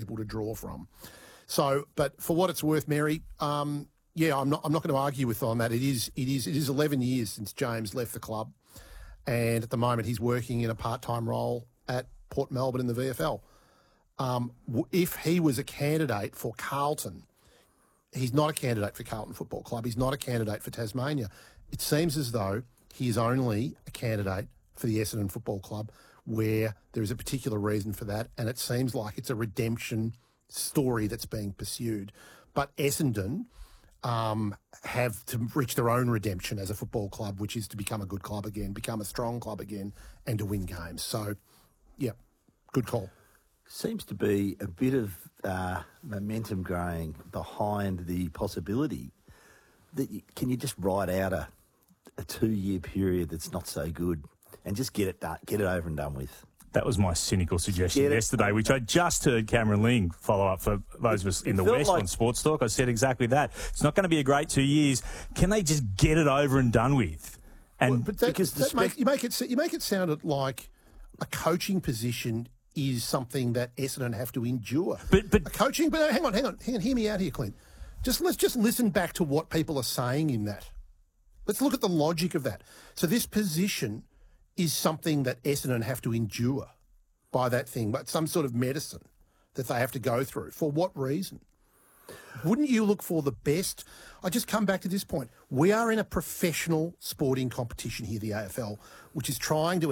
people to draw from. So, but for what it's worth, Mary, yeah, I'm not going to argue with on that. It is 11 years since James left the club, and at the moment he's working in a part-time role at Port Melbourne in the VFL. If he was a candidate for Carlton, he's not a candidate for Carlton Football Club. He's not a candidate for Tasmania. It seems as though he is only a candidate for the Essendon Football Club, where there is a particular reason for that, and it seems like it's a redemption story that's being pursued. But Essendon have to reach their own redemption as a football club, which is to become a good club again, become a strong club again, and to win games. So, yeah, good call. Seems to be a bit of momentum growing behind the possibility that can you just ride out a 2-year period that's not so good and just get it over and done with. That was my cynical suggestion yesterday, which I just heard Cameron Ling follow up for those of us in the West on Sports Talk. I said exactly that. It's not going to be a great 2 years. Can they just get it over and done with? And but you make it sound like a coaching position is something that Essendon have to endure. But hang on, hear me out here, Clint. Let's just listen back to what people are saying in that. Let's look at the logic of that. So this position is something that Essendon have to endure by that thing, but some sort of medicine that they have to go through. For what reason? Wouldn't you look for the best? I just come back to this point. We are in a professional sporting competition here, the AFL, which is trying to